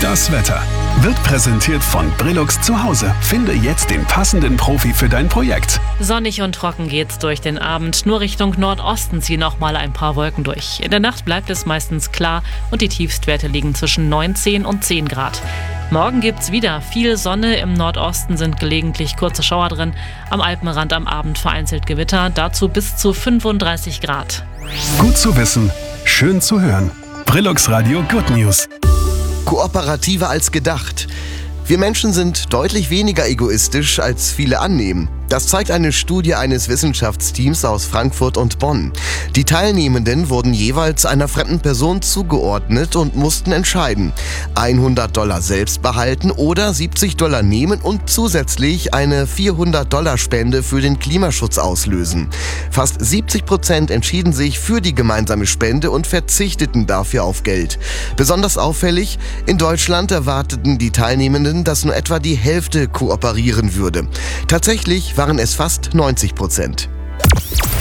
Das Wetter wird präsentiert von Brillux zu Hause. Finde jetzt den passenden Profi für dein Projekt. Sonnig und trocken geht's durch den Abend. Nur Richtung Nordosten ziehen noch mal ein paar Wolken durch. In der Nacht bleibt es meistens klar und die Tiefstwerte liegen zwischen 19 und 10 Grad. Morgen gibt's wieder viel Sonne. Im Nordosten sind gelegentlich kurze Schauer drin. Am Alpenrand am Abend vereinzelt Gewitter. Dazu bis zu 35 Grad. Gut zu wissen, schön zu hören. Brillux Radio Good News. Kooperativer als gedacht. Wir Menschen sind deutlich weniger egoistisch, als viele annehmen. Das zeigt eine Studie eines Wissenschaftsteams aus Frankfurt und Bonn. Die Teilnehmenden wurden jeweils einer fremden Person zugeordnet und mussten entscheiden: $100 selbst behalten oder $70 nehmen und zusätzlich eine $400 Spende für den Klimaschutz auslösen. Fast 70% entschieden sich für die gemeinsame Spende und verzichteten dafür auf Geld. Besonders auffällig: in Deutschland erwarteten die Teilnehmenden, dass nur etwa die Hälfte kooperieren würde. Tatsächlich waren es fast 90%.